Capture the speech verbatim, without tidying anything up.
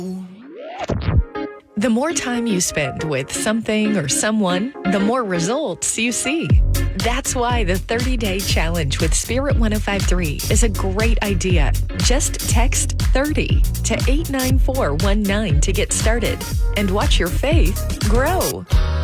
The more time you spend with something or someone, the more results you see. That's why the thirty-day challenge with Spirit one oh five three is a great idea. Just text thirty to eight nine four one nine to get started and watch your faith grow.